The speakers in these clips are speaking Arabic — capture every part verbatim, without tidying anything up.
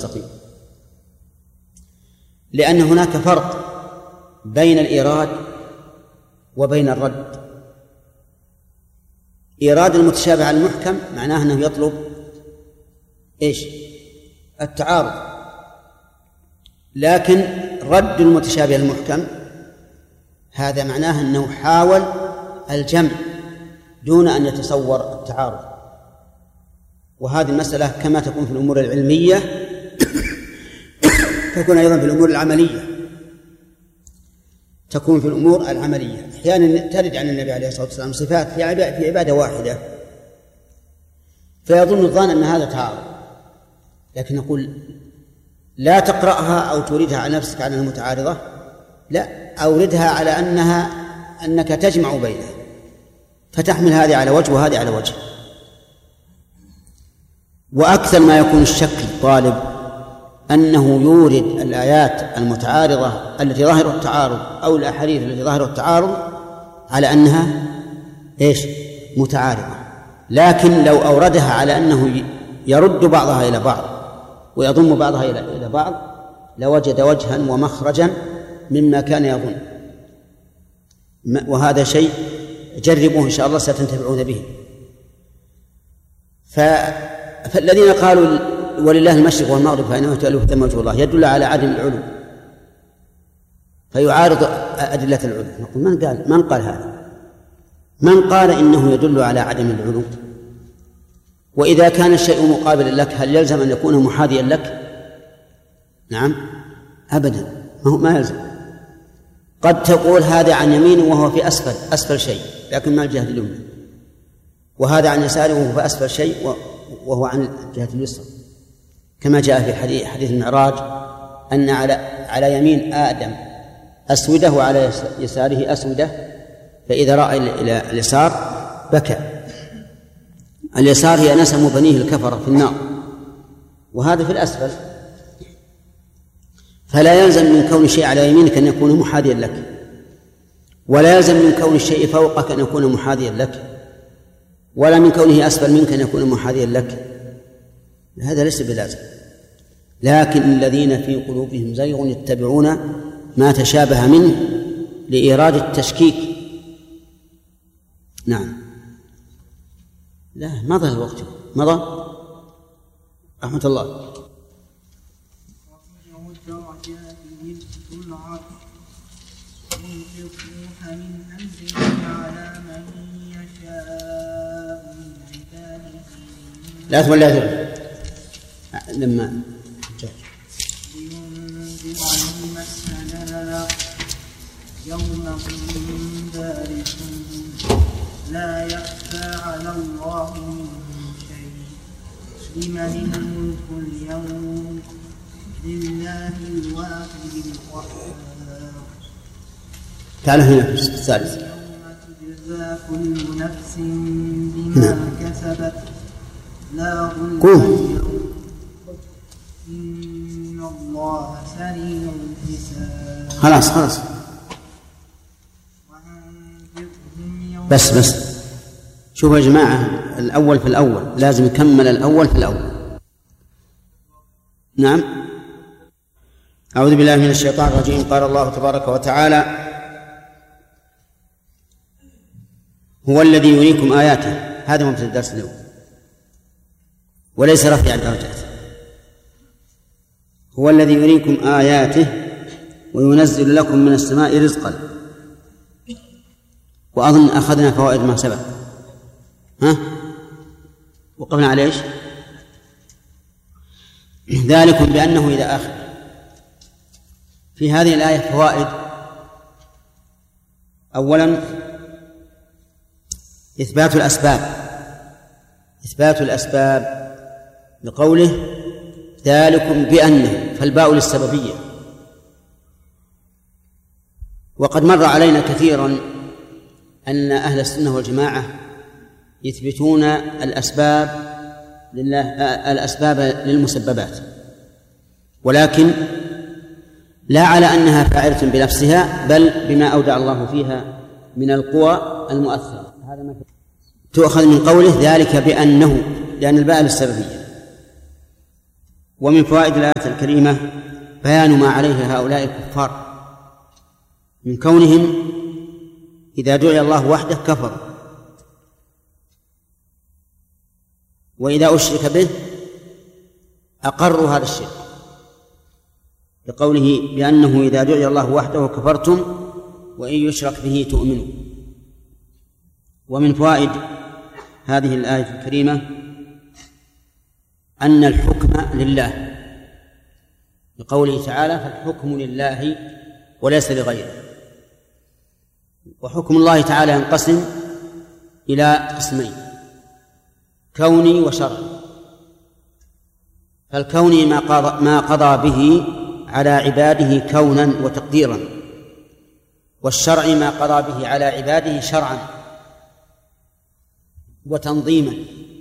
المستقيم، لأن هناك فرق بين الإيراد وبين الرد. إيراد المتشابه على المحكم معناه أنه يطلب إيش؟ التعارض، لكن رد المتشابه المحكم هذا معناه أنه حاول الجمع دون أن يتصور التعارض. وهذه المسألة كما تكون في الأمور العلمية تكون أيضا في الأمور العملية تكون في الأمور العملية أحيانا ترد عن النبي عليه الصلاة والسلام صفات في عبادة واحدة فيظن الظان أن هذا تعارض، لكن نقول لا تقرأها أو تريدها على نفسك على المتعارضة، لا، أوردها على أنها أنك تجمع بينها، فتحمل هذه على وجه وهذه على وجه. وأكثر ما يكون الشك الطالب أنه يورد الآيات المتعارضة التي ظاهرها التعارض أو الأحاديث التي ظاهرها التعارض على أنها إيش؟ متعارضة، لكن لو أوردها على أنه يرد بعضها إلى بعض ويضم بعضها إلى بعض لوجد وجها ومخرجا مما كان يظن. وهذا شيء جربوه إن شاء الله ستنتفعون به. فالذين قالوا ولله المشرق والمغرب فأينما تولوا ثم وجه الله يدل على عدم العلو فيعارض أدلة العلو. نقول من قال من قال هذا؟ من قال إنه يدل على عدم العلو؟ وإذا كان الشيء مقابلا لك هل يلزم أن يكون محاذيا لك؟ نعم أبدا، ما يلزم. قد تقول هذا عن يمينه وهو في أسفل أسفل شيء لكن ما الجهة اليمنى، وهذا عن يساره وهو في أسفل شيء وهو عن الجهة اليسرى، كما جاء في حديث حديث المعراج أن على على يمين آدم أسودة وعلى يساره أسودة، فإذا رأى إلى اليسار بكى. اليسار هي نسم بنيه الكفرة في النار، وهذا في الأسفل. فلا يلزم من كون الشيء على يمينك أن يكون محاذيا لك، ولا يلزم من كون الشيء فوقك أن يكون محاذيا لك، ولا من كونه أسفل منك أن يكون محاذيا لك، هذا ليس بلازم. لكن الذين في قلوبهم زيغ يتبعون ما تشابه منه لإيراد التشكيك. نعم. لا مضى الوقت، مضى رحمة الله. لا تقول لا تقول لما يوم بارد لا يخفى على الله من شيء لمن الملك اليوم لله الواحد القهار. تعال هنا في الثالث. يوم تجزى كل نفس بما كسبت لا ظلم اليوم إن الله سريع الحساب. خلاص خلاص بس بس شوفوا يا جماعة، الأول في الأول لازم يكمل الأول في الأول. نعم. أعوذ بالله من الشيطان الرجيم. قال الله تبارك وتعالى هو الذي يريكم آياته، هذا مبتدأ الدرس اليوم وليس رفيع الدرجات. هو الذي يريكم آياته وينزل لكم من السماء رزقا. وأظن أخذنا فوائد ما سبق، ها وقفنا على إيش؟ ذلكم بأنه إلى آخر. في هذه الآية فوائد. أولا إثبات الأسباب، إثبات الأسباب بقوله ذلكم بأنه، فالباء للسببية. وقد مر علينا كثيرا أن أهل السنة والجماعة يثبتون الأسباب لله، الأسباب للمسببات، ولكن لا على أنها فاعلة بنفسها بل بما أودع الله فيها من القوى المؤثرة. هذا ما تؤخذ من قوله ذلك بأنه، لأن الباء للسببية. ومن فوائد الآية الكريمة بيان ما عليه هؤلاء الكفار من كونهم إذا دعي الله وحده كفروا، وإذا أشرك به أقروا هذا الشرك، لقوله بأنه إذا دعي الله وحده كفرتم وإن يشرك به تؤمنوا. ومن فوائد هذه الآية الكريمة أن الحكم لله، لقوله تعالى فالحكم لله وليس لغيره. وحكم الله تعالى ينقسم إلى قسمين: كوني وشرعي. فالكوني ما قضى, ما قضى به على عباده كونا وتقديرا، والشرعي ما قضى به على عباده شرعا وتنظيما.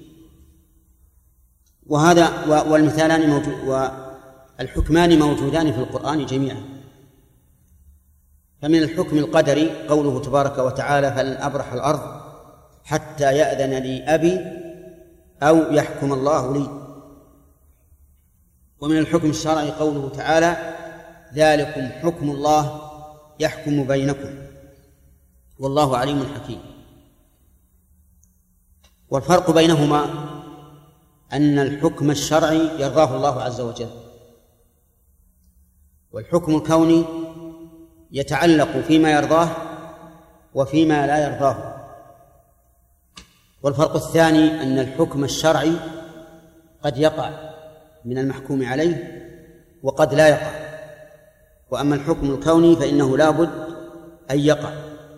وهذا والمثالان موجود والحكمان موجودان في القرآن جميعا. فمن الحكم القدري قوله تبارك وتعالى فلن أبرح الأرض حتى يأذن لي أبي أو يحكم الله لي. ومن الحكم الشرعي قوله تعالى ذلكم حكم الله يحكم بينكم والله عليم حكيم. والفرق بينهما أن الحكم الشرعي يرضاه الله عز وجل، والحكم الكوني يتعلق فيما يرضاه وفيما لا يرضاه. والفرق الثاني أن الحكم الشرعي قد يقع من المحكوم عليه وقد لا يقع، وأما الحكم الكوني فإنه لا بد أن يقع.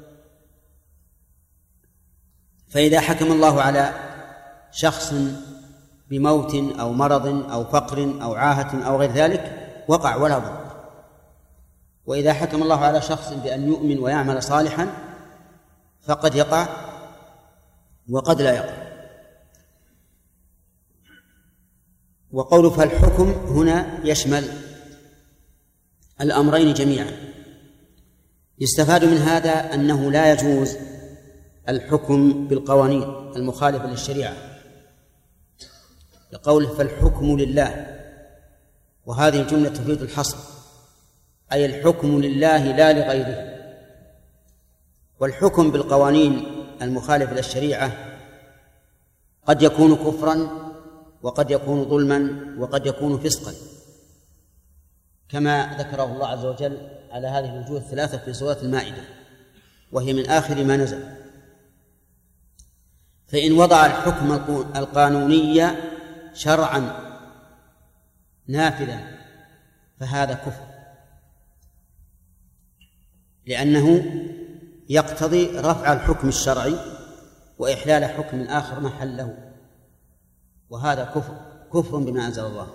فإذا حكم الله على شخص بموت أو مرض أو فقر أو عاهة أو غير ذلك وقع ولا بد. وإذا حكم الله على شخص بأن يؤمن ويعمل صالحا فقد يقع وقد لا يقع. وقول فالحكم هنا يشمل الأمرين جميعا. يستفاد من هذا أنه لا يجوز الحكم بالقوانين المخالفة للشريعة، لقوله فالحكم لله، وهذه الجملة تفيد الحصر، أي الحكم لله لا لغيره. والحكم بالقوانين المخالفة للشريعة قد يكون كفرا وقد يكون ظلما وقد يكون فسقا، كما ذكره الله عز وجل على هذه الوجوه الثلاثة في سورة المائدة، وهي من آخر ما نزل. فإن وضع الحكم القانوني شرعا نافذا فهذا كفر، لأنه يقتضي رفع الحكم الشرعي وإحلال حكم آخر محله، وهذا كفر كفر بما أنزل الله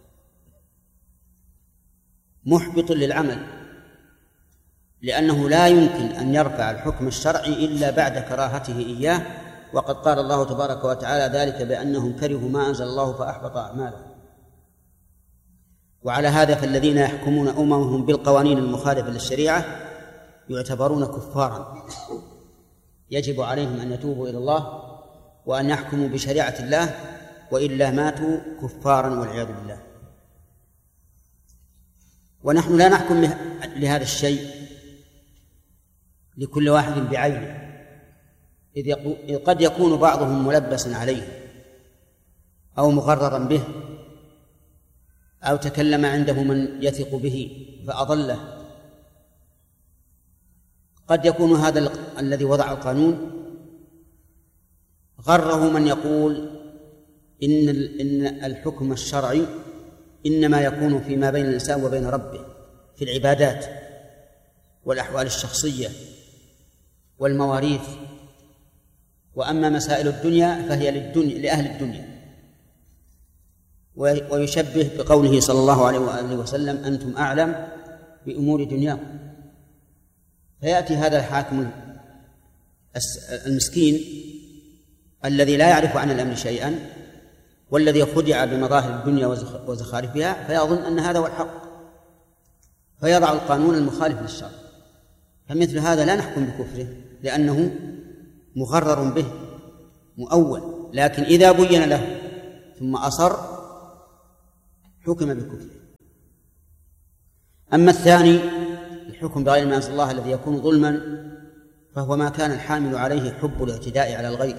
محبط للعمل، لأنه لا يمكن أن يرفع الحكم الشرعي إلا بعد كراهته إياه. وقد قال الله تبارك وتعالى ذلك بأنهم كرهوا ما أنزل الله فأحبط أعمالهم. وعلى هذا فالذين يحكمون أممهم بالقوانين المخالفة للشريعة يعتبرون كفارا، يجب عليهم أن يتوبوا إلى الله وأن يحكموا بشريعة الله، وإلا ماتوا كفارا والعياذ بالله. ونحن لا نحكم لهذا الشيء لكل واحد بعينه، إذ قد يكون بعضهم ملبسا عليه أو مغررا به أو تكلم عنده من يثق به فأضله. قد يكون هذا الذي وضع القانون غره من يقول إن إن الحكم الشرعي إنما يكون فيما بين الإنسان وبين ربه في العبادات والأحوال الشخصية والمواريث، وأما مسائل الدنيا فهي للدنيا لأهل الدنيا. ويشبه بقوله صلى الله عليه وآله وسلم أنتم أعلم بأمور دنياكم. فيأتي هذا الحاكم المسكين الذي لا يعرف عن الأمر شيئا والذي خدع بمظاهر الدنيا وزخارفها فيظن أن هذا هو الحق، فيضع القانون المخالف للشرع. فمثل هذا لا نحكم بكفره لأنه مغرر به مؤول، لكن إذا بين له ثم أصر حكم بكفره. أما الثاني الحكم بغير ما أنزل الله الذي يكون ظلما فهو ما كان الحامل عليه حب الاعتداء على الغير،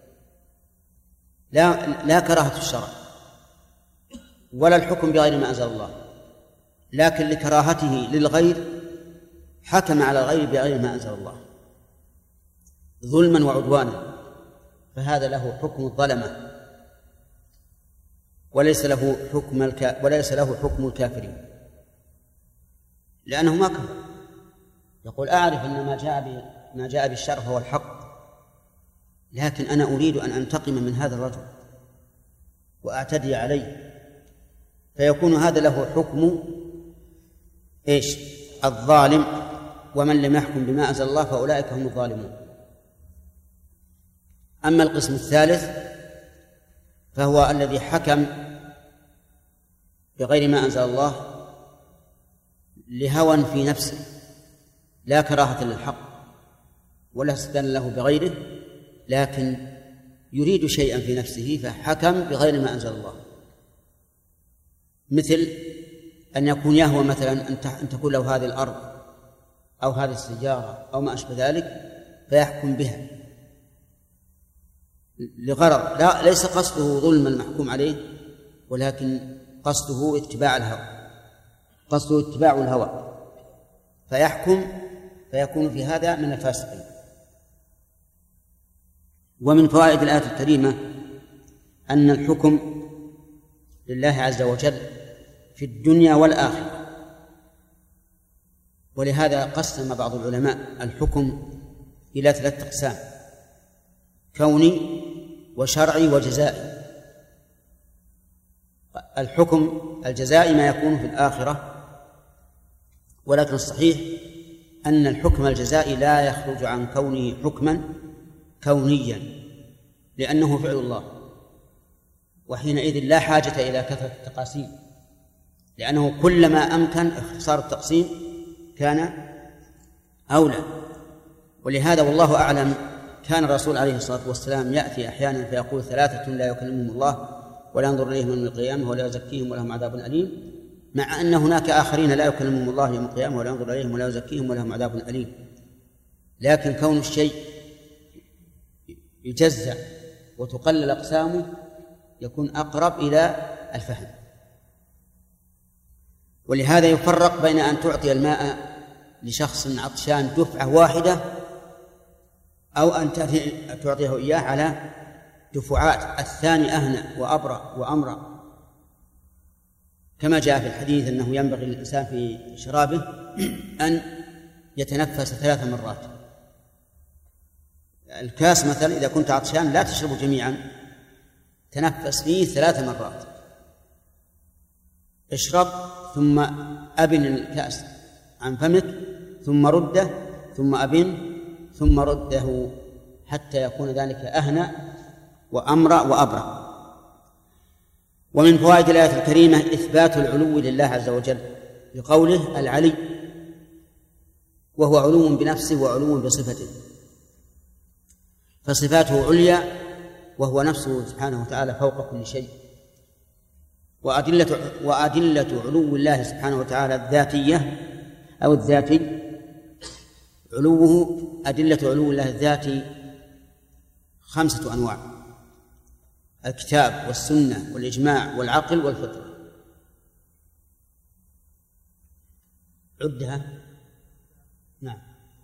لا لا كراهة الشرع ولا الحكم بغير ما أنزل الله، لكن لكراهته للغير حكم على الغير بغير ما أنزل الله ظلما وعدوانا، فهذا له حكم الظلمة وليس له حكم الك... وليس له حكم الكافرين، لأنه ما كفر. يقول أعرف أن ما جاء ب... ما جاء بالشرع هو الحق، لكن أنا أريد أن أنتقم من هذا الرجل وأعتدي عليه، فيكون هذا له حكم إيش؟ الظالم، ومن لم يحكم بما أنزل الله فأولئك هم الظالمون. أما القسم الثالث فهو الذي حكم بغير ما أنزل الله لهوى في نفسه لا كراهة للحق ولا استدلال له بغيره، لكن يريد شيئا في نفسه فحكم بغير ما أنزل الله، مثل أن يكون يهوى مثلا أن تكون له هذه الأرض أو هذه السيارة أو ما أشبه ذلك فيحكم بها لغرض لا ليس قصده ظلم المحكوم عليه، ولكن قصده اتباع الهوى، قصده اتباع الهوى فيحكم فيكون في هذا من الفاسقين. ومن فوائد الآية الكريمة أن الحكم لله عز وجل في الدنيا والآخرة، ولهذا قسم بعض العلماء الحكم إلى ثلاثة أقسام: كوني وشرعي وجزائي. الحكم الجزائي ما يكون في الآخرة، ولكن الصحيح أن الحكم الجزائي لا يخرج عن كونه حكما كونيا لأنه فعل الله، وحينئذ لا حاجة إلى كثرة التقاسيم، لأنه كلما أمكن اختصار التقسيم كان أولى. ولهذا والله أعلم كان الرسول عليه الصلاة والسلام يأتي أحيانا فيقول ثلاثة لا يكلمهم الله ولا ينظر إليهم يوم القيامة ولا يزكيهم ولهم عذاب أليم، مع أن هناك آخرين لا يكلمهم الله يوم القيامة ولا ينظر إليهم ولا يزكيهم ولهم عذاب أليم. لكن كون الشيء يجزأ وتقلل أقسامه يكون أقرب إلى الفهم. ولهذا يفرق بين أن تعطي الماء لشخص عطشان دفعة واحدة أو أن تعطيه إياه على دفعات، الثاني أهنأ وأبرأ وأمرأ، كما جاء في الحديث أنه ينبغي للإنسان في شرابه أن يتنفس ثلاث مرات. الكاس مثلا إذا كنت عطشان لا تشربه جميعا، تنفس فيه ثلاث مرات، اشرب ثم أبن الكأس عن فمك ثم رده ثم أبن ثم رده حتى يكون ذلك أهنأ وأمرأ وأبرأ. ومن فوائد الآية الكريمة إثبات العلو لله عز وجل بقوله العلي، وهو علو بنفسه وعلو بصفته، فصفاته عليا وهو نفسه سبحانه وتعالى فوق كل شيء. وأدلة, وأدلة علو الله سبحانه وتعالى الذاتية أو الذاتي علوه أدلة علو الله الذاتي خمسة أنواع: الكتاب والسنة والإجماع والعقل والفطرة. عدها. نعم.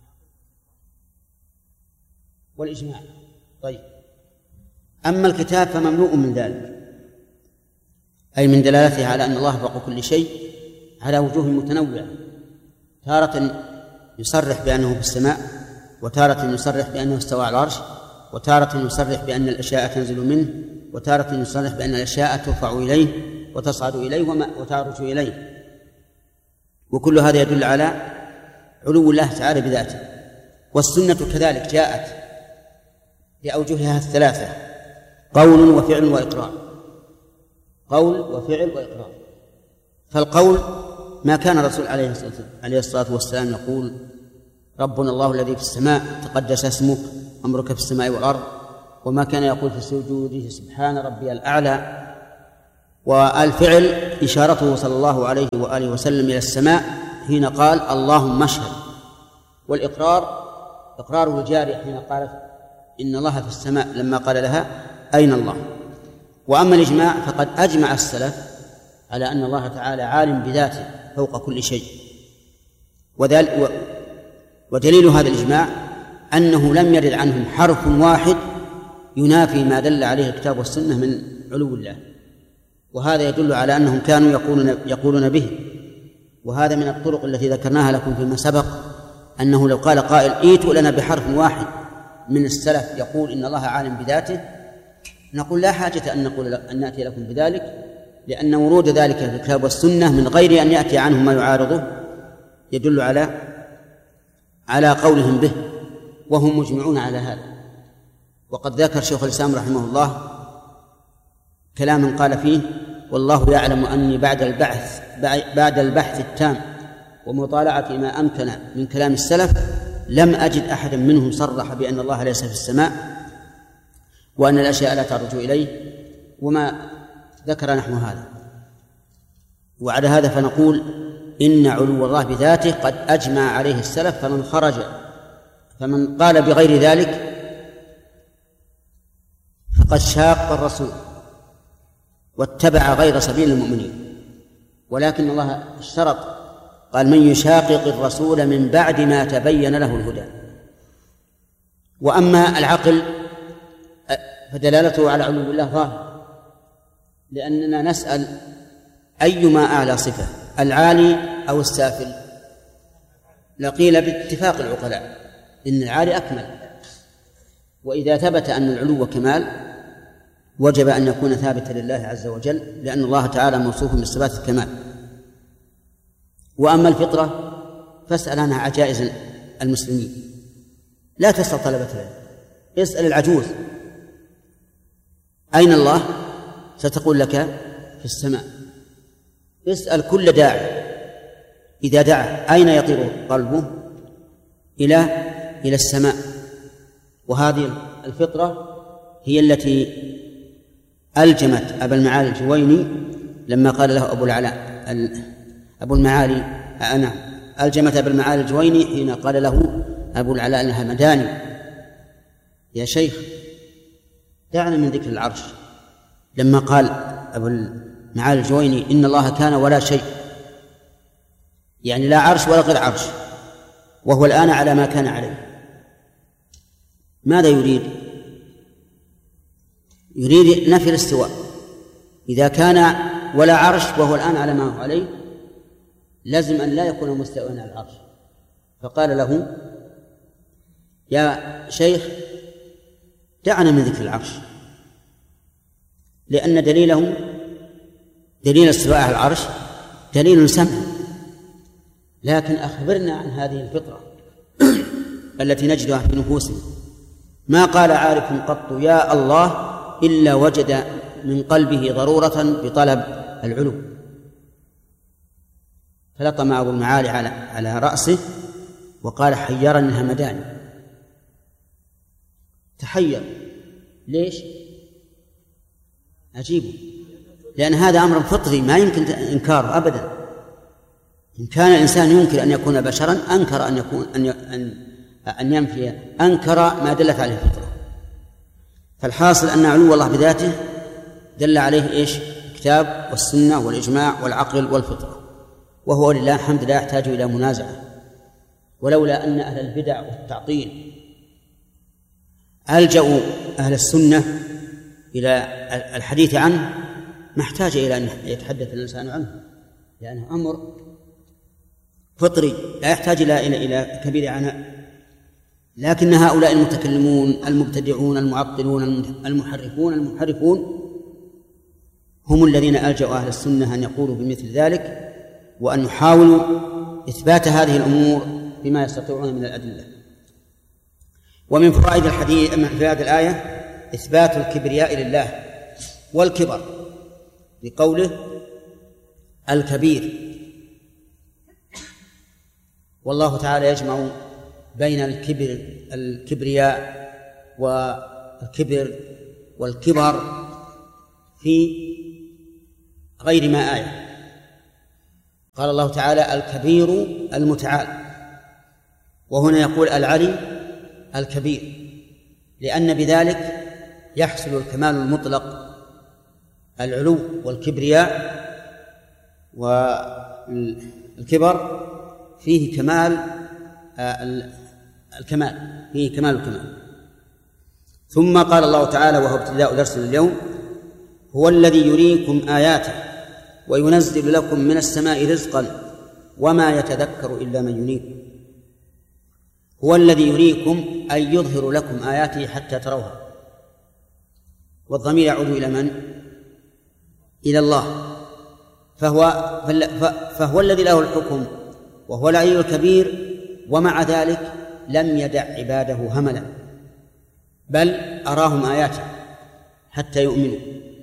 والإجماع. طيب، أما الكتاب فمملوء من ذلك، أي من دلالته على أن الله فوق كل شيء على وجوه متنوعة، تارة يصرح بأنه في السماء، وتارة يصرح بأنه استوى على العرش، وتارة يصرح بأن الأشياء تنزل منه، وتارة يصرح بأن الأشياء ترفع إليه وتصعد إليه وتعرج إليه، وكل هذا يدل على علو الله تعالى بذاته. والسنة كذلك جاءت بأوجهها الثلاثة: قول وفعل وإقرار، قول وفعل وإقرار. فالقول ما كان الرسول عليه الصلاة والسلام يقول ربنا الله الذي في السماء تقدس اسمك أمرك في السماء والأرض، وما كان يقول في سجوده سبحان ربي الأعلى، والفعل إشارته صلى الله عليه وآله وسلم إلى السماء حين قال اللهم اشهد، والإقرار إقراره الجاري حين قالت إن الله في السماء لما قال لها أين الله. وأما الإجماع فقد أجمع السلف على أن الله تعالى عالم بذاته فوق كل شيء، ودليل هذا الإجماع أنه لم يرد عنهم حرف واحد ينافي ما دل عليه الكتاب والسنة من علو الله، وهذا يدل على أنهم كانوا يقولون, يقولون به. وهذا من الطرق التي ذكرناها لكم فيما سبق، أنه لو قال قائل ائتوا لنا بحرف واحد من السلف يقول إن الله عالم بذاته، نقول لا حاجة أن نقول أن نأتي لكم بذلك، لأن ورود ذلك في الكتاب والسنة من غير أن يأتي عنهم ما يعارضه يدل على على قولهم به، وهم مجمعون على هذا. وقد ذكر شيخ الإسلام رحمه الله كلاما قال فيه والله يعلم أني بعد البحث بعد البحث التام ومطالعة ما أمكن من كلام السلف لم أجد أحدا منهم صرح بأن الله ليس في السماء وأن الأشياء لا ترجع إليه، وما ذكر نحو هذا. وعلى هذا فنقول إن علو الله بذاته قد أجمع عليه السلف، فمن خرج فمن قال بغير ذلك فقد شاق الرسول واتبع غير سبيل المؤمنين. ولكن الله اشترط قال من يشاقق الرسول من بعد ما تبين له الهدى. وأما العقل فدلالته على علو الله ظاهر، لأننا نسأل أيما أعلى صفة العالي أو السافل؟ لقيل باتفاق العقلاء إن العالي أكمل، وإذا ثبت أن العلو كمال وجب أن يكون ثابتا لله عز وجل، لأن الله تعالى موصوف بالصفات الكمال. وأما الفطرة فاسأل عنها عجائز المسلمين، لا تسأل طلبة العلم، اسأل العجوز أين الله؟ ستقول لك في السماء. اسأل كل داعي إذا دعا أين يطير قلبه؟ إلى إلى السماء. وهذه الفطرة هي التي ألجمت أبا المعالي الجويني لما قال له أبو العلاء أبو المعالي أنا ألجمت أبا المعالي الجويني حين قال له أبو العلاء الهمداني يا شيخ دعنا من ذكر العرش، لما قال أبو المعالي الجويني إن الله كان ولا شيء، يعني لا عرش ولا غير عرش، وهو الآن على ما كان عليه. ماذا يريد؟ يريد نفي الاستواء. إذا كان ولا عرش وهو الآن على ما هو عليه لازم أن لا يكون مستوى على العرش. فقال له يا شيخ دعنا من ذكر العرش، لأن دليله دليل استواء على العرش دليل سمع، لكن أخبرنا عن هذه الفطرة التي نجدها في نفوسنا. ما قال عارف قط يا الله إلا وجد من قلبه ضرورة بطلب العلو. فلطم أبو المعالي على على رأسه وقال حيرني الهمداني. تحير ليش؟ عجيب، لأن هذا أمر فطري ما يمكن إنكاره أبدا. إن كان الإنسان يمكن أن يكون بشرا أنكر أن يكون أن أن أن ينفي أنكر ما دلت عليه الفطرة. فالحاصل أن علو الله بذاته دل عليه إيش؟ الكتاب والسنة والإجماع والعقل والفطرة، وهو لله الحمد لا يحتاج إلى منازعة. ولولا أن أهل البدع والتعطيل ألجأوا أهل السنة إلى الحديث عنه ما احتاج إلى أن يتحدث الإنسان عنه، لأنه أمر فطري لا يحتاج إلى إلى إلى كبير عناء. لكن هؤلاء المتكلمون المبتدعون المعطلون المحرفون المنحرفون هم الذين ألجأوا أهل السنة أن يقولوا بمثل ذلك، وأن يحاولوا إثبات هذه الأمور بما يستطيعون من الأدلة. ومن فوائد الحديث من فوائد الآية إثبات الكبرياء لله والكبر بقوله الكبير، والله تعالى يجمع بين الكبر الكبرياء والكبر والكبر في غير ما آية. قال الله تعالى الكبير المتعال، وهنا يقول العلي الكبير، لأن بذلك يحصل الكمال المطلق، العلو والكبرياء والكبر فيه كمال الكمال فيه كمال الكمال. ثم قال الله تعالى وهو ابتداء درسنا اليوم: هو الذي يريكم آياته وينزل لكم من السماء رزقا وما يتذكر إلا من ينيب. هو الذي يريكم أي يظهر لكم آياته حتى تروها، والضمير يعود إلى من؟ إلى الله. فهو, فهو الذي له الحكم وهو العلي الكبير، ومع ذلك لم يدع عباده هملا، بل أراهم آياته حتى يؤمنوا.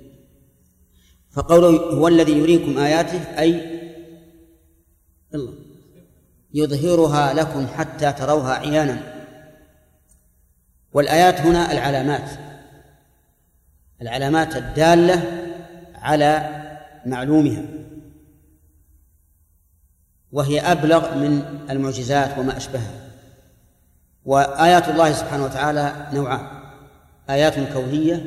فقوله هو الذي يريكم آياته أي الله يظهرها لكم حتى تروها عيانا. والآيات هنا العلامات، العلامات الدالة على معلومها، وهي أبلغ من المعجزات وما أشبهها. وآيات الله سبحانه وتعالى نوعان: آيات كونية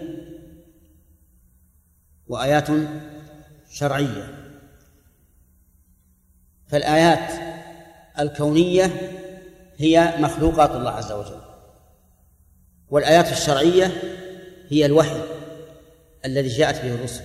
وآيات شرعية. فالآيات الكونية هي مخلوقات الله عز وجل، والآيات الشرعية هي الوحي الذي جاءت به الرسل.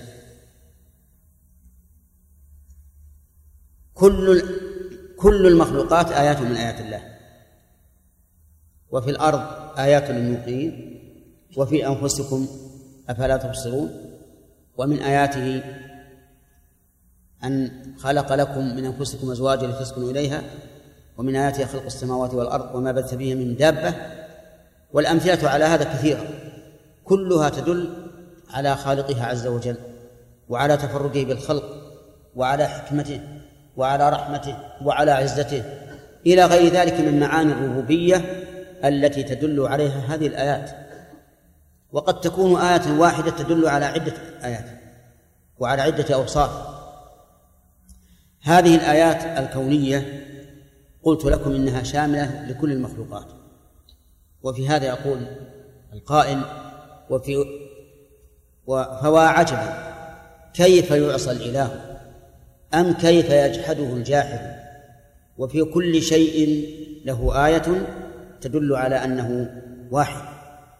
كل كل المخلوقات آيات من آيات الله، وفي الأرض آيات للموقنين وفي أنفسكم أفلا تبصرون. ومن آياته أن خلق لكم من أنفسكم أزواجا لتسكنوا إليها، ومن آياته خلق السماوات والأرض وما بث فيها من دابة. والأمثلة على هذا كثيرة، كلها تدل على خالقها عز وجل وعلى تفرده بالخلق وعلى حكمته وعلى رحمته وعلى عزته إلى غير ذلك من معاني الربوبية التي تدل عليها هذه الآيات. وقد تكون آية واحدة تدل على عدة آيات وعلى عدة أوصاف. هذه الآيات الكونية قلت لكم إنها شاملة لكل المخلوقات. وفي هذا يقول القائل: وفي فوا عجبا كيف يعصى الإله أم كيف يجحده الجاحد، وفي كل شيء له آية تدل على أنه واحد.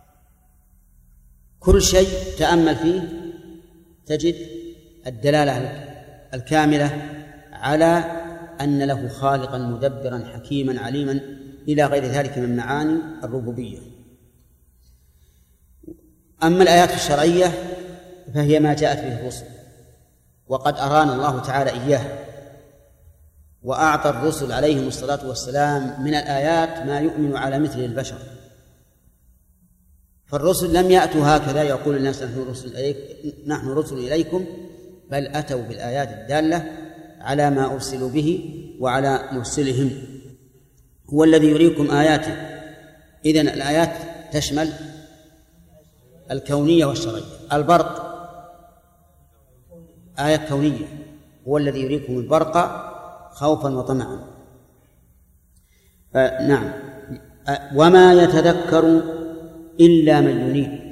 كل شيء تأمل فيه تجد الدلالة الكاملة على أن له خالقا مدبرا حكيما عليما إلى غير ذلك من معاني الربوبية. أما الآيات الشرعية فهي ما جاءت به الرسل، وقد أرانا الله تعالى إياها، وأعطى الرسل عليهم الصلاة والسلام من الآيات ما يؤمن على مثل البشر. فالرسل لم يأتوا هكذا يقول الناس نحن رسل إليك نحن رسل إليكم، بل أتوا بالآيات الدالة على ما أرسلوا به وعلى مرسلهم. هو الذي يريكم آياته. إذن الآيات تشمل الكونية والشرعية. البرق آية كونية، هو الذي يريكم البرق خوفا وطمعا. آه نعم. آه وما يتذكر إلا من ينيب.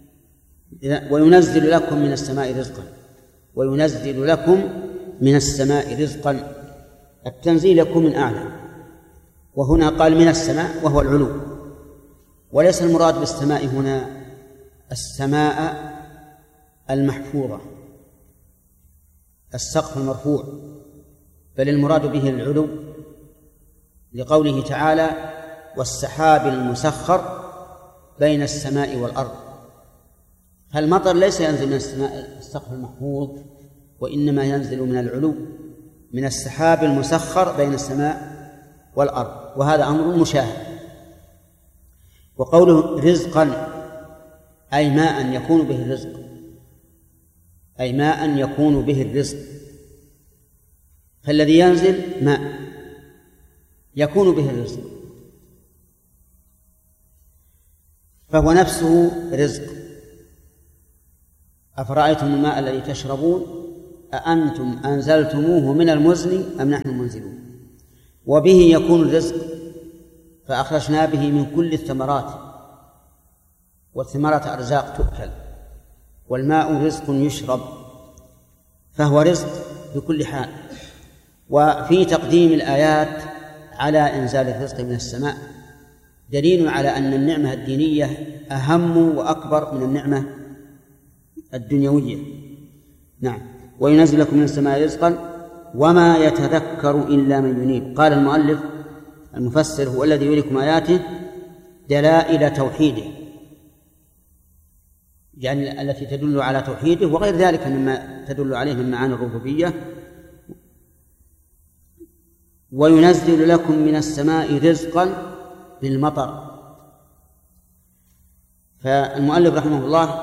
وينزل لكم من السماء رزقا، وينزل لكم من السماء رزقا. التنزيل يكون من أعلى، وهنا قال من السماء وهو العلو، وليس المراد بالسماء هنا السماء المحفوظة السقف المرفوع، بل المراد به العلو، لقوله تعالى: والسحاب المسخر بين السماء والأرض. فالمطر ليس ينزل من السماء السقف المحفوظ، وإنما ينزل من العلو، من السحاب المسخر بين السماء والأرض، وهذا أمر مشاهد. وقوله رزقا أي ماء يكون به الرزق، أي ماء يكون به الرزق. فالذي ينزل ماء يكون به الرزق، فهو نفسه رزق. أفرأيتم الماء الذي تشربون أأنتم أنزلتموه من المزن أم نحن المنزلون. وبه يكون الرزق، فأخرجنا به من كل الثمرات، والثمرات أرزاق تؤكل، والماء رزق يشرب، فهو رزق بكل حال. وفي تقديم الآيات على إنزال الرزق من السماء دليل على أن النعمة الدينية أهم وأكبر من النعمة الدنيوية. نعم. وينزل لكم من السماء رزقا وما يتذكر إلا من ينيب. قال المؤلف المفسر: هو الذي يريكم آياته دلائل توحيده، يعني التي تدل على توحيده وغير ذلك مما تدل عليه من معاني الربوبية. وينزل لكم من السماء رزقا بالمطر. فالمؤلف رحمه الله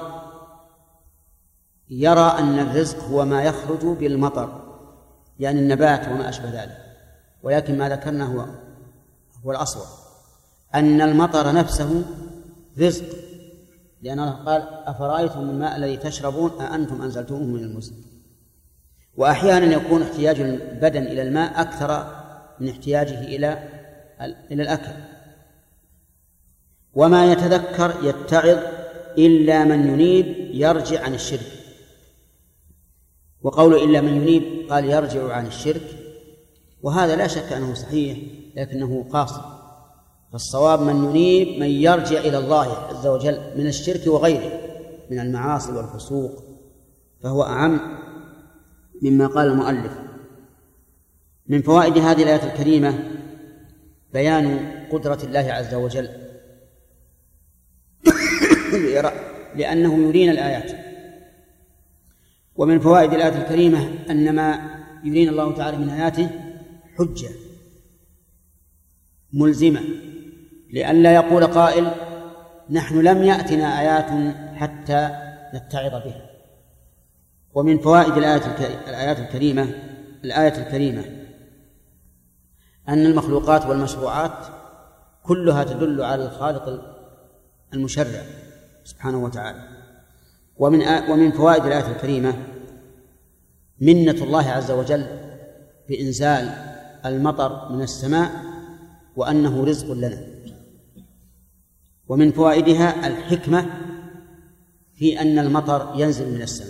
يرى أن الرزق هو ما يخرج بالمطر، يعني النبات وما أشبه ذلك، ولكن ما ذكرنا هو هو الأصوب، أن المطر نفسه رزق، لأنه قال: أفرأيتم الماء الذي تشربون أأنتم أنزلتموه من المزن. وأحيانا يكون احتياج البدن إلى الماء أكثر من احتياجه إلى إلى الأكل. وما يتذكر يتعظ إلا من ينيب يرجع عن الشرك. وقول إلا من ينيب قال يرجع عن الشرك، وهذا لا شك أنه صحيح لكنه قاصر، فالصواب من ينيب من يرجع إلى الله عز وجل من الشرك وغيره من المعاصي والفسوق، فهو أعم مما قال المؤلف. من فوائد هذه الآية الكريمة بيان قدرة الله عز وجل لأنه يرينا الآيات. ومن فوائد الآية الكريمة أن ما يرينا الله تعالى من آياته حجة ملزمة، لئلا يقول قائل: نحن لم يأتنا آيات حتى نتعظ بها. ومن فوائد الآيات الكريمة الآية الكريمة أن المخلوقات والمشروعات كلها تدل على الخالق المشرع سبحانه وتعالى. ومن ومن فوائد الآية الكريمة منة الله عز وجل بإنزال المطر من السماء وأنه رزق لنا. ومن فوائدها الحكمة في أن المطر ينزل من السماء،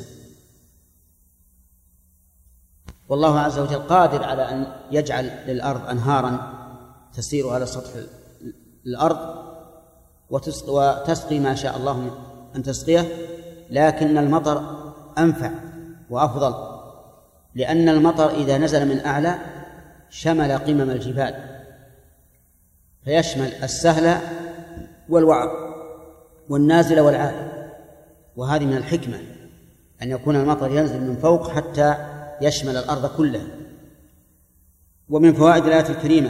والله عز وجل قادر على أن يجعل للأرض أنهارا تسير على سطح الأرض وتسقي ما شاء الله أن تسقيه، لكن المطر أنفع وأفضل، لأن المطر إذا نزل من أعلى شمل قمم الجبال، فيشمل السهل والوعر والنازل والعالي. وهذه من الحكمة أن يكون المطر ينزل من فوق حتى يشمل الأرض كلها. ومن فوائد الآية الكريمة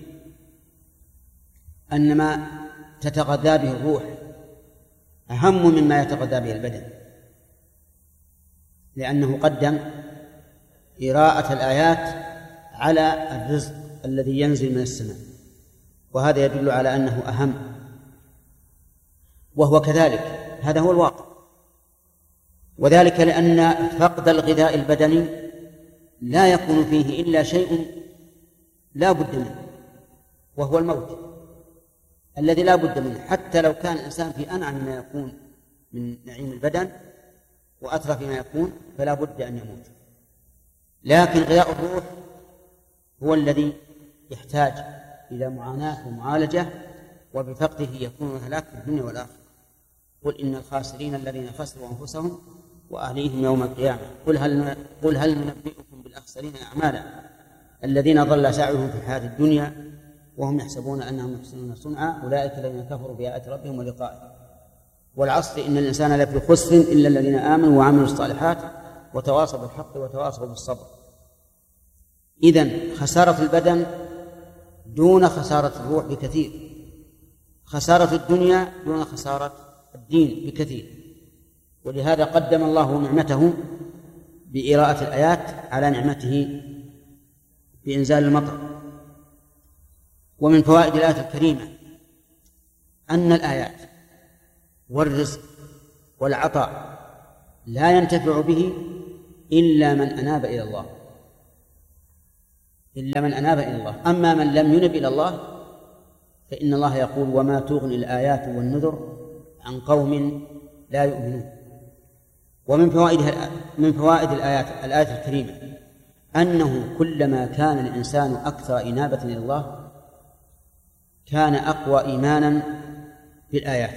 أن ما تتغذى به الروح أهم مما يتغذى به البدن، لأنه قدم قراءة الآيات على الرزق الذي ينزل من السماء، وهذا يدل على أنه أهم. وهو كذلك، هذا هو الواقع، وذلك لأن فقد الغذاء البدني لا يكون فيه إلا شيء لا بد منه، وهو الموت الذي لا بد منه. حتى لو كان الإنسان في أنعم ما يكون من نعيم البدن وأترف ما يكون فلا بد أن يموت، لكن غذاء الروح هو الذي يحتاج إلى معاناة ومعالجة، وبفقده يكون هلاك في الدنيا والآخرة. قل إن الخاسرين الذين خسروا أنفسهم وأهليهم يوم القيامة قل هل قل هل ننبئكم بالأخسرين أعمالا الذين ضل سعيهم في الحياة الدنيا وهم يحسبون أنهم يحسنون صنعا أولئك الذين كفروا بآيات ربهم ولقائه والعصر إن الإنسان لفي خسر إلا الذين آمنوا وعملوا الصالحات وتواصوا بالحق وتواصوا بالصبر. إذن خسارة البدن دون خسارة الروح بكثير، خسارة الدنيا دون خسارة الدين بكثير، ولهذا قدم الله نعمته بإراءة الآيات على نعمته بإنزال المطر. ومن فوائد الآية الكريمة أن الآيات والرزق والعطاء لا ينتفع به إلا من أناب إلى الله، إلا من أناب إلى الله. أما من لم ينب إلى الله فإن الله يقول: وما تغني الآيات والنذر عن قوم لا يؤمنون. ومن فوائدها من فوائد الآيات الآية الكريمة أنه كلما كان الإنسان أكثر إنابة إلى الله كان أقوى إيمانا بالآيات،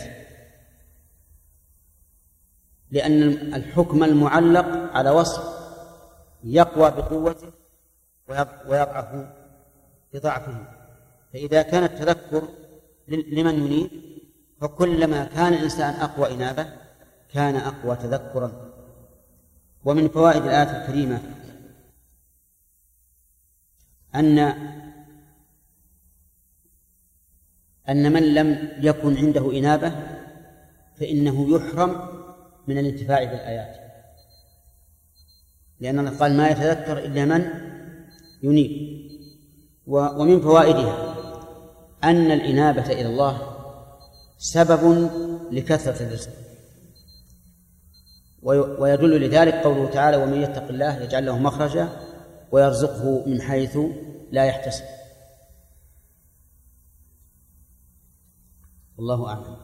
لأن الحكم المعلق على وصف يقوى بقوته ويضعف بضعفه. فإذا كان التذكر لمن ينيب فكلما كان الإنسان أقوى إنابة كان أقوى تذكرا. ومن فوائد الآية الكريمة أن أن من لم يكن عنده إنابة فإنه يحرم من الانتفاع بالآيات، لأن الله قال: ما يتذكر إلا من ينيب. ومن فوائدها أن الإنابة إلى الله سبب لكثرة الرزق، ويدل لذلك قوله تعالى: ومن يتق الله يجعل له مخرجا ويرزقه من حيث لا يحتسب. والله أعلم.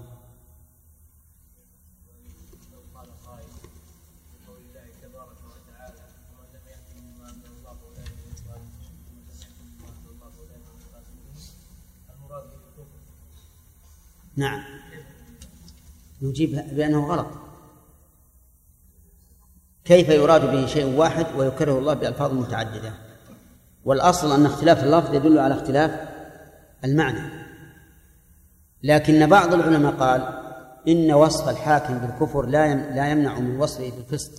نعم، نجيب بأنه غلط. كيف يراد به شيء واحد ويكرره الله بألفاظ متعددة؟ والأصل أن اختلاف اللفظ يدل على اختلاف المعنى، لكن بعض العلماء قال إن وصف الحاكم بالكفر لا يمنع من وصفه بالفسق،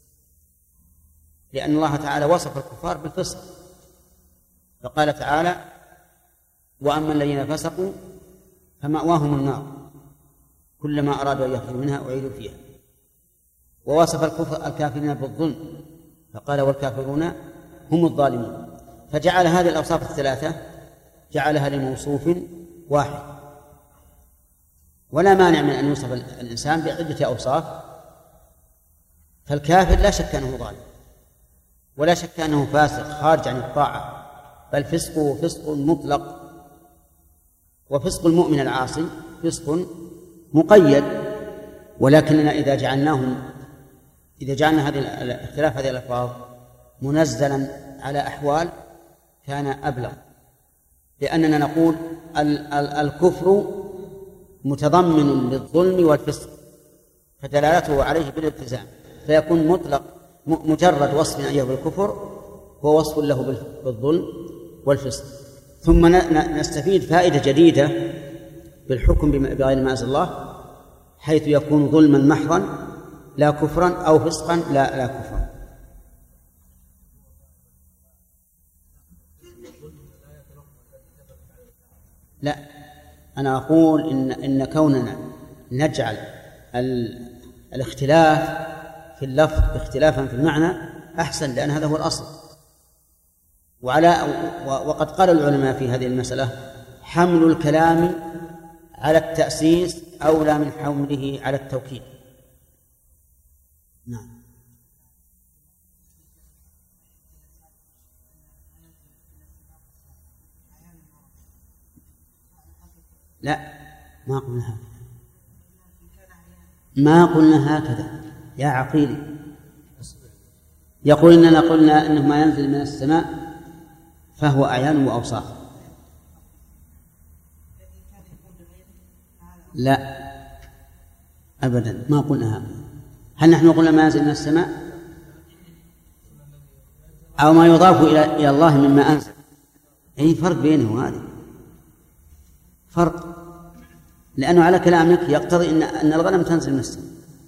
لأن الله تعالى وصف الكفار بالفسق، فقال تعالى: وأما الذين فسقوا فمأواهم النار كلما أرادوا أن يخرجوا منها أعيدوا فيها. ووصف الكفر الكافرين بالظلم فقال: والكافرون هم الظالمون. فجعل هذه الأوصاف الثلاثة جعلها لموصوف واحد. ولا مانع من أن يوصف الإنسان بعدة أوصاف. فالكافر لا شك أنه ظالم، ولا شك أنه فاسق خارج عن الطاعة، بل فسقه فسق مطلق. وفسق المؤمن العاصي فسق مقيد. ولكننا إذا جعلناهم إذا جعلنا هذه الاختلاف هذه الألفاظ منزلا على أحوال كان أبلغ، لأننا نقول الكفر متضمن للظلم والفسق فدلالته عليه بالالتزام، فيكون مطلق مجرد وصف أيه بالكفر هو وصف له بالظلم والفسق. ثم نستفيد فائدة جديدة بالحكم بغير ما أنزل الله، حيث يكون ظلما محضا لا كفرا، أو فسقا لا لا كفرا. لا، أنا أقول إن إن كوننا نجعل الاختلاف في اللفظ اختلافا في المعنى أحسن، لأن هذا هو الأصل. وعلى وقد قال العلماء في هذه المسألة: حمل الكلام على التأسيس أولى من حمله على التوكيد. نعم. لا، ما قلنا هكذا، ما قلنا هكذا يا عقيلي. يقول إننا قلنا إنه ما ينزل من السماء فهو أعيان وأوصاف. لا أبدا، ما قلنا هذا. هل نحن قلنا ما ينزل من السماء أو ما يضاف إلى إلى الله مما أنزل؟ أي فرق بينه وهذا فرق، لأنه على كلامك يقتضي إن أن الغنم تنزل من السماء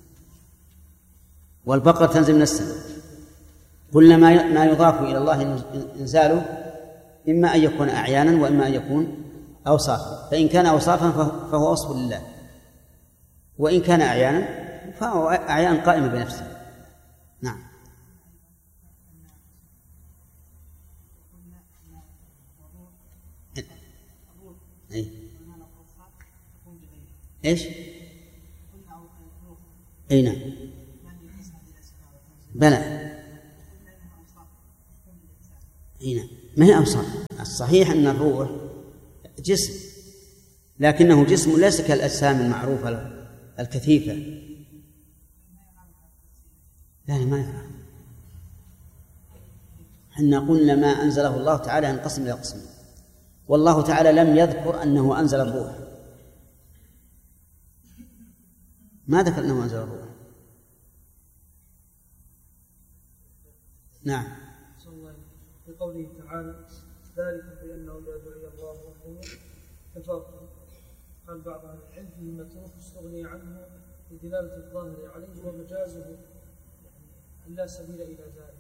والبقر تنزل من السماء. قلنا ما ما يضاف إلى الله إنزاله إما أن يكون أعيانا وإما أن يكون أوصافا، فإن كان أوصافا فهو وصف لله، وإن كان أعيانا فهو أعيان قائمة بنفسه. نعم. إيه؟ إيش؟ أي نعم، بلى ما هي أبصار. الصحيح أن الروح جسم، لكنه جسم ليس كالأجسام المعروفة الكثيفة. لا ما يفعل. حنا قلنا ما أنزله الله تعالى ينقسم إلى قسمين، والله تعالى لم يذكر أنه أنزل الروح، ما ذكر أنه أنزل الروح. نعم. في قوله تعالى ذلك بأنه لا داعي الله وحده كفرتم، قال بعض أهل العلم فيه متروك استغني عنه بدلالة الظاهر عليه ومجازه أن لا سبيل إلى ذلك.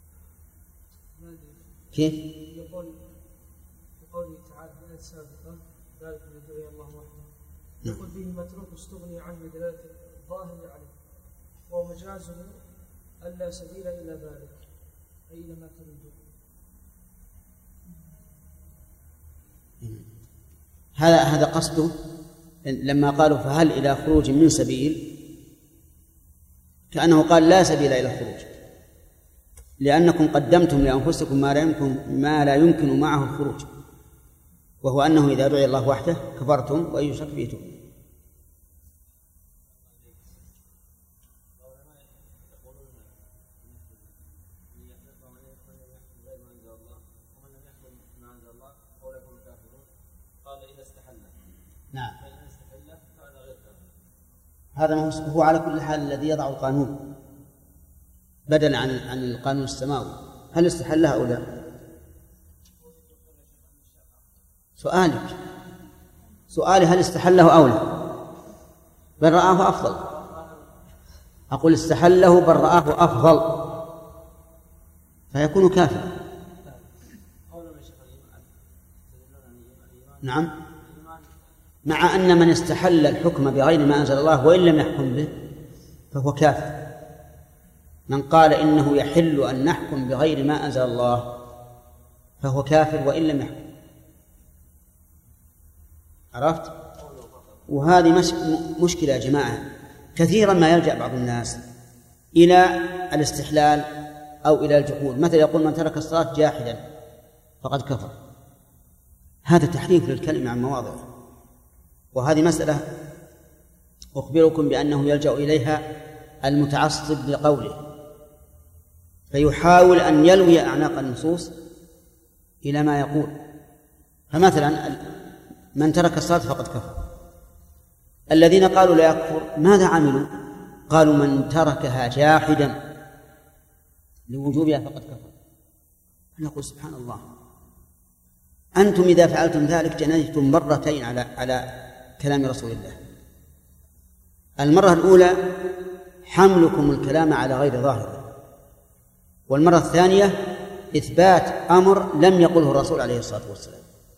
كيف؟ يقول في قوله تعالى في الآية السابقة ذلك بأنه داعي الله وحده، يقول فيه متروك استغني عنه بدلالة الظاهر عليه ومجازه أن لا سبيل إلى ذلك، أي إلى ما تريدون. هذا هذا قصده لما قالوا فهل إلى خروج من سبيل، كأنه قال لا سبيل إلى الخروج، لأنكم قدمتم لأنفسكم ما لا يمكن ما لا يمكن معه الخروج، وهو أنه إذا دعي الله وحده كفرتم وأي شك فيه تؤمنون. نعم. هذا هو على كل حال الذي يضع القانون بدلا عن عن القانون السماوي، هل استحلها أو لا؟ سؤالك سؤالي هل استحله أو لا؟ بل رآه أفضل. أقول استحله بل رآه أفضل فيكون كافرا. نعم، مع أن من استحل الحكم بغير ما أنزل الله وإن لم يحكم به فهو كافر. من قال إنه يحل أن نحكم بغير ما أنزل الله فهو كافر وإن لم يحكم. عرفت؟ وهذه مشكلة يا جماعة. كثيرا ما يلجأ بعض الناس إلى الاستحلال أو إلى الجحود، مثل يقول من ترك الصلاة جاحدا فقد كفر. هذا تحريف للكلمة عن مواضعه، وهذه مسألة أخبركم بأنه يلجأ إليها المتعصب لقوله، فيحاول أن يلوي أعناق النصوص إلى ما يقول. فمثلا من ترك الصلاة فقد كفر، الذين قالوا لا يكفر ماذا عملوا؟ قالوا من تركها جاحدا لوجوبها فقد كفر. نقول سبحان الله، أنتم إذا فعلتم ذلك جنيتم مرتين على على كلام رسول الله. المرة الأولى حملكم الكلام على غير ظاهره، والمرة الثانية إثبات أمر لم يقله الرسول عليه الصلاة والسلام.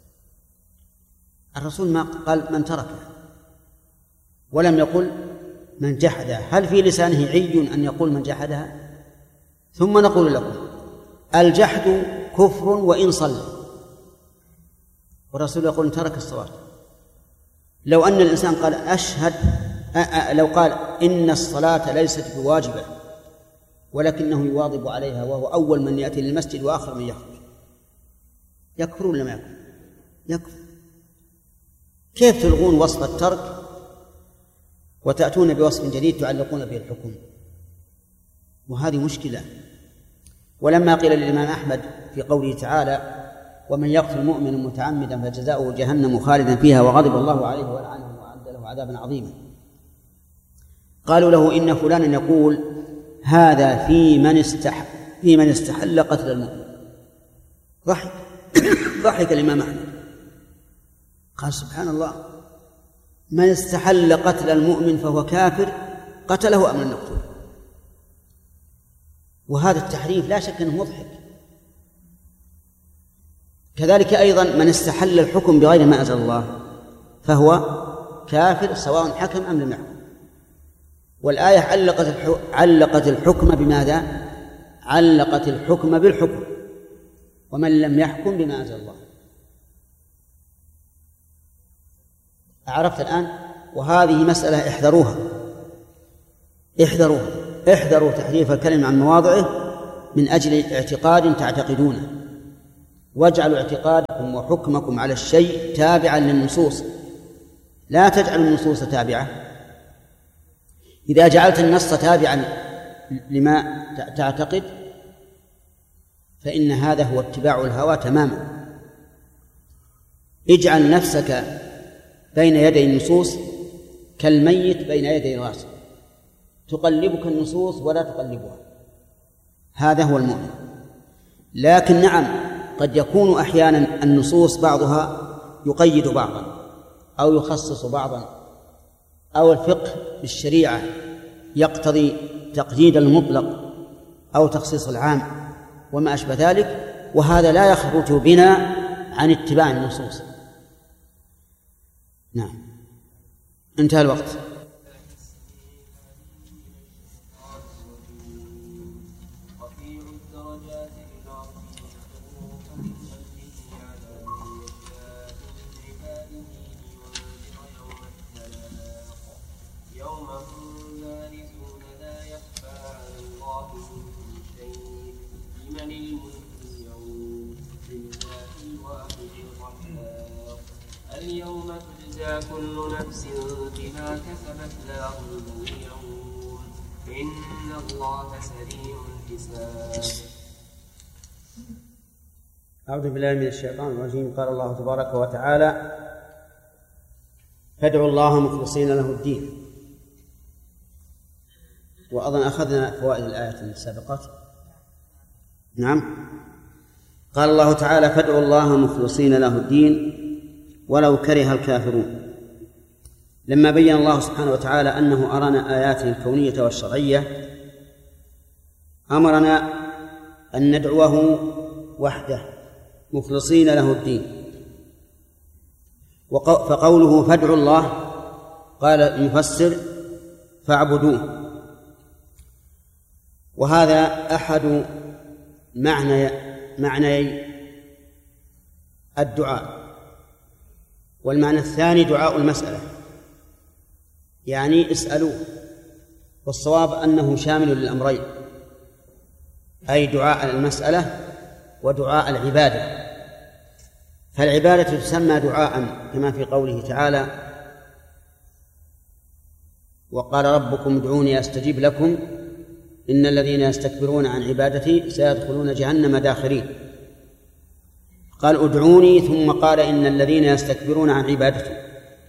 الرسول ما قال من تركه ولم يقل من جحدها. هل في لسانه عي أن يقول من جحدها؟ ثم نقول لكم الجحد كفر وإن صلى، والرسول يقول ترك الصلاة. لو أن الإنسان قال أشهد لو قال إن الصلاة ليست بواجبة ولكنه يواظب عليها وهو أول من يأتي للمسجد وآخر من يخرج، يكفر ولا ما يكفر؟ يكفر. كيف تلغون وصف الترك وتأتون بوصف جديد تعلقون به الحكم؟ وهذه مشكلة. ولما قيل للإمام أحمد في قوله تعالى ومن يقتل مؤمنا متعمدا فجزاؤه جهنم خالدا فيها وغضب الله عليه ولعنه وأعد له عذابا عظيما، قالوا له إن فلانا يقول هذا في من استح في من استحل قتل المؤمن. ضحك ضحك الإمام أحمد قال سبحان الله، من استحل قتل المؤمن فهو كافر قتله أم لم يقتله. وهذا التحريف لا شك أنه مضحك. كذلك أيضا من استحل الحكم بغير ما أنزل الله فهو كافر سواء حكم أم لم يحكم. والآية علقت علقت الحكم بماذا؟ علقت الحكم بالحكم، ومن لم يحكم بما أنزل الله. عرفت الآن؟ وهذه مسألة احذروها احذروها احذروا تحريف الكلم عن مواضعه من أجل اعتقاد تعتقدونه. واجعلوا اعتقادكم وحكمكم على الشيء تابعا للنصوص، لا تجعلوا النصوص تابعة. إذا جعلت النص تابعا لما تعتقد فإن هذا هو اتباع الهوى تماما. اجعل نفسك بين يدي النصوص كالميت بين يدي الغاسل، تقلبك النصوص ولا تقلبها، هذا هو المؤمن. لكن نعم، قد يكون أحيانا النصوص بعضها يقيد بعضا أو يخصص بعضا، أو الفقه في الشريعة يقتضي تقييد المطلق أو تخصيص العام وما أشبه ذلك، وهذا لا يخرج بنا عن اتباع النصوص. نعم، انتهى الوقت. اليوم تجزى كل نفس بما كسبت لا ظلم اليوم إن الله سريع الحساب. أعوذ بالله من الشيطان الرجيم. قال الله تبارك وتعالى: فادعوا الله مخلصين له الدين. وأظن أخذنا فوائد الآية السابقة. نعم، قال الله تعالى: فادعوا الله مخلصين له الدين ولو كره الكافرون. لما بين الله سبحانه وتعالى أنه أرانا آياته الكونية والشرعية أمرنا أن ندعوه وحده مخلصين له الدين. فقوله فادعوا الله قال المفسر فاعبدوه، وهذا أحد معنى معنى الدعاء. والمعنى الثاني دعاء المسألة، يعني اسألوه، والصواب أنه شامل للأمرين، أي دعاء المسألة ودعاء العبادة. فالعبادة تسمى دعاء كما في قوله تعالى: وقال ربكم ادعوني أستجيب لكم إن الذين يستكبرون عن عبادتي سيدخلون جهنم داخرين. قال ادعوني ثم قال إن الذين يستكبرون عن عبادتي.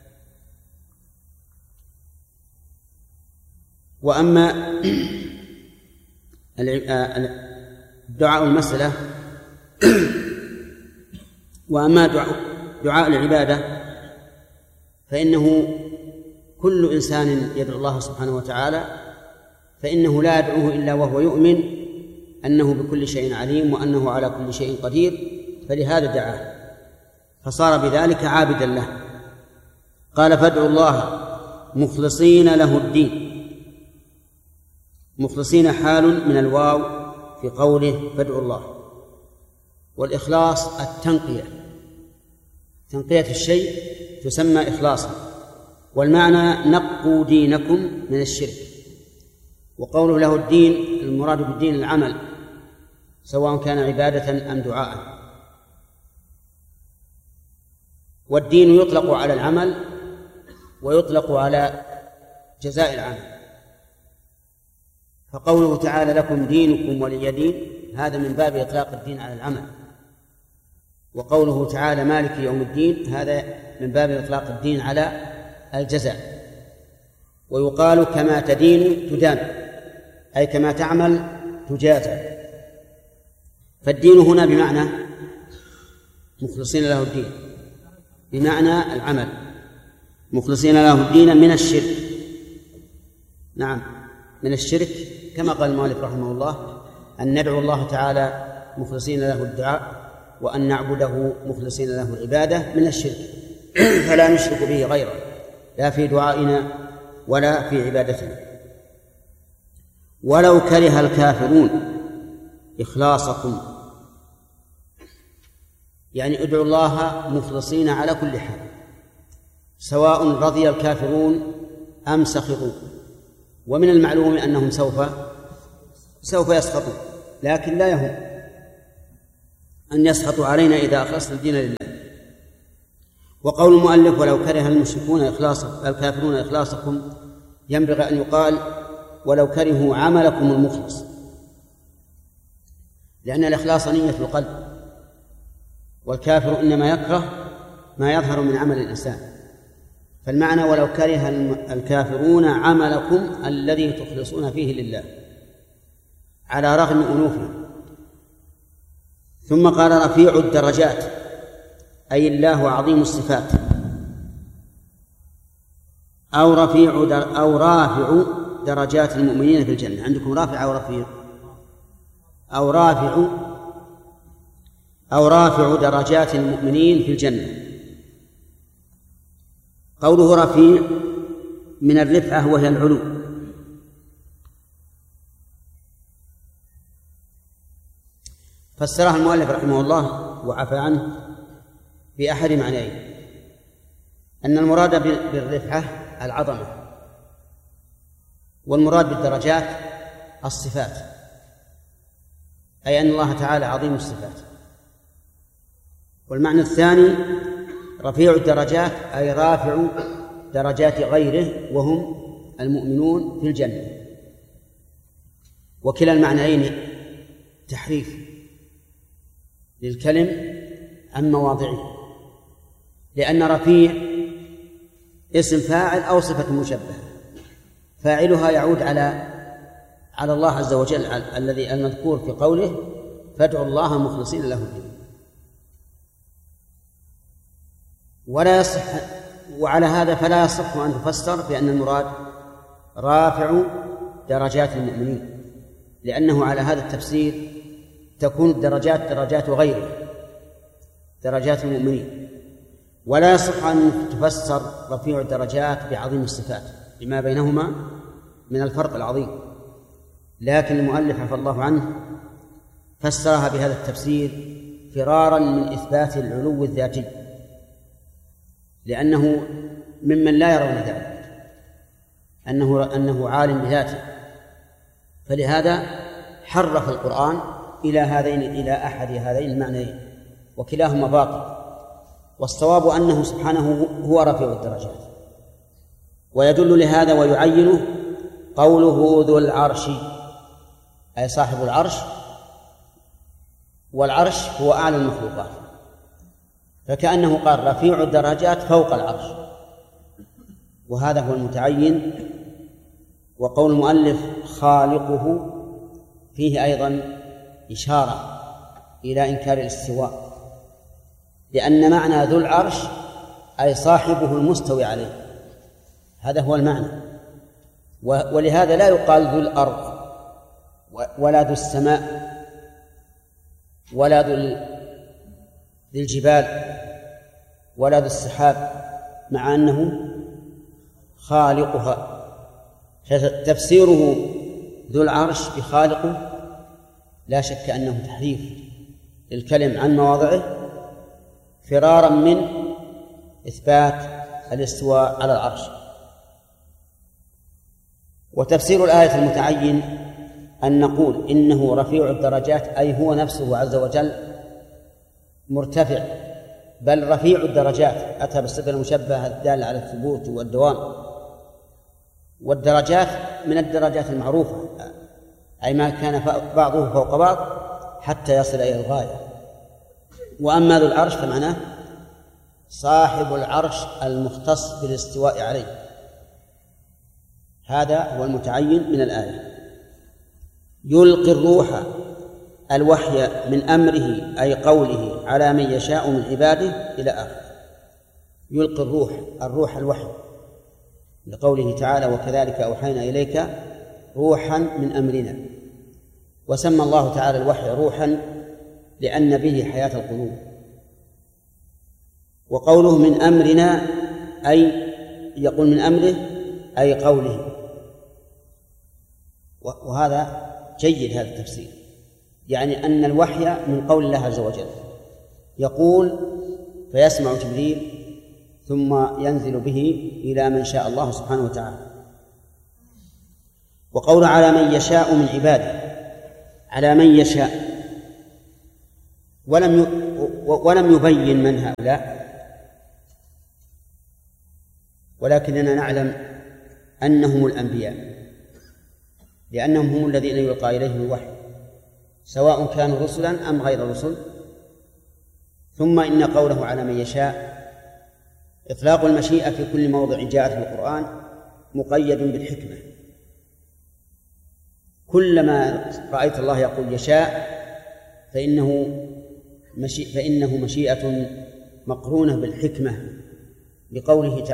وأما دعاء المسألة وأما دعاء, دعاء العبادة فإنه كل إنسان يدعو الله سبحانه وتعالى فإنه لا يدعوه إلا وهو يؤمن أنه بكل شيء عليم وأنه على كل شيء قدير، فلهذا دعاه فصار بذلك عابدا له. قال فادعوا الله مخلصين له الدين. مخلصين حال من الواو في قوله فادعوا الله. والإخلاص التنقية، تنقية الشيء تسمى إخلاصا، والمعنى نقوا دينكم من الشرك. وقوله له الدين المراد بالدين العمل، سواء كان عبادة أم دعاء. والدين يطلق على العمل ويطلق على جزاء العمل. فقوله تعالى لكم دينكم ولي دين هذا من باب إطلاق الدين على العمل، وقوله تعالى مالك يوم الدين هذا من باب إطلاق الدين على الجزاء. ويقال كما تدين تدان، أي كما تعمل تجازى. فالدين هنا بمعنى مخلصين له الدين بمعنى العمل، مخلصين له الدين من الشرك. نعم، من الشرك كما قال المؤلف رحمه الله أن ندعو الله تعالى مخلصين له الدعاء وأن نعبده مخلصين له العبادة من الشرك، فلا نشرك به غيره لا في دعائنا ولا في عبادتنا. ولو كره الكافرون إخلاصكم، يعني ادعوا الله مخلصين على كل حال، سواء رضي الكافرون أم سخطوا. ومن المعلوم أنهم سوف سوف يسخطون، لكن لا يهم. أن يسخطوا علينا إذا أخلصنا الدين لله. وقول المؤلف ولو كره المشركون إخلاص الكافرون إخلاصكم ينبغي أن يقال ولو كرهوا عملكم المخلص، لأن الإخلاص نية القلب، والكافر إنما يكره ما يظهر من عمل الإنسان. فالمعنى ولو كره الكافرون عملكم الذي تخلصون فيه لله على رغم أنوفهم. ثم قال رفيع الدرجات أي الله عظيم الصفات، أو رفيع در أو رافع درجات المؤمنين في الجنة. عندكم رافع أو رفيع؟ أو رافع أو رافع درجات المؤمنين في الجنة. قوله رفيع من الرفعة وهي العلو، فسرها المؤلف رحمه الله وعفى عنه بأحد معنيين: أن المراد بالرفعة العظمة، والمراد بالدرجات الصفات، أي أن الله تعالى عظيم الصفات. والمعنى الثاني رفيع الدرجات أي رافع درجات غيره وهم المؤمنون في الجنة. وكلا المعنيين تحريف للكلم عن مواضعه، لأن رفيع اسم فاعل أو صفة مشبهة، فاعلها يعود على على الله عز وجل الذي المذكور في قوله فادعوا الله مخلصين له الدين. ولا يصح، وعلى هذا فلا يصح أن تفسر بأن المراد رافع درجات المؤمنين، لأنه على هذا التفسير تكون الدرجات درجات غيره درجات المؤمنين. ولا يصح أن تفسر رفيع الدرجات بعظيم الصفات لما بينهما من الفرق العظيم، لكن المؤلف عفى الله عنه فسرها بهذا التفسير فرارا من إثبات العلو الذاتي، لأنه ممن لا يرون ذلك أنه أنه عالم بذاته، فلهذا حرف القرآن إلى هذين إلى أحد هذين المعنيين، وكلاهما باطل. والصواب أنه سبحانه هو رفيع الدرجات. ويدل لهذا ويعينه قوله ذو العرش أي صاحب العرش، والعرش هو أعلى المخلوقات، فكأنه قال رفيع الدرجات فوق العرش، وهذا هو المتعين. وقول المؤلف خالقه فيه أيضا إشارة إلى إنكار الاستواء، لأن معنى ذو العرش أي صاحبه المستوي عليه، هذا هو المعنى. ولهذا لا يقال ذو الأرض ولا ذو السماء ولا ذو الجبال ولا ذو السحاب، مع أنه خالقها. تفسيره ذو العرش بخالقه لا شك أنه تحريف للكلم عن مواضعه، فرارا من إثبات الاستواء على العرش. وتفسير الآية المتعين أن نقول إنه رفيع الدرجات أي هو نفسه عز وجل مرتفع، بل رفيع الدرجات، أتى بالصفة المشبهة الدالة على الثبوت والدوام. والدرجات من الدرجات المعروفة، أي ما كان بعضه فوق بعض حتى يصل إلى الغاية. وأما ذو العرش فمعناه صاحب العرش المختص بالاستواء عليه، هذا هو المتعين من الآية. يلقي الروح الوحي من أمره أي قوله على من يشاء من عباده إلى آخر. يلقي الروح الروح الوحي لقوله تعالى وكذلك أوحينا إليك روحا من أمرنا. وسمى الله تعالى الوحي روحا لأن به حياة القلوب. وقوله من أمرنا أي يقول من أمره أي قوله، وهذا جيد هذا التفسير، يعني أن الوحي من قول الله عز وجل، يقول فيسمع جبريل ثم ينزل به إلى من شاء الله سبحانه وتعالى. وقول على من يشاء من عباده، على من يشاء، ولم ولم يبين من هؤلاء، ولكننا نعلم أنهم الأنبياء، لأنهم هم الذين يلقى إليهم الوحي سواء كانوا رسلا أم غير رسل. ثم إن قوله على من يشاء إطلاق المشيئة في كل موضع جاءت في القرآن مقيد بالحكمة. كلما رأيت الله يقول يشاء فإنه مشي فإنه مشيئة مقرونة بالحكمة، لقوله تعالى